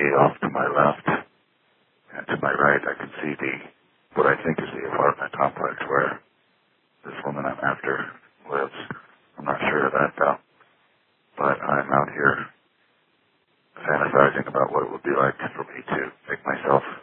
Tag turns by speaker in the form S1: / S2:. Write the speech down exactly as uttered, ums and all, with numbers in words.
S1: off to my left, and to my right I can see the, what I think is the apartment complex where this woman I'm after lives. I'm not sure of that though, but I'm out here fantasizing about what it would be like for me to make myself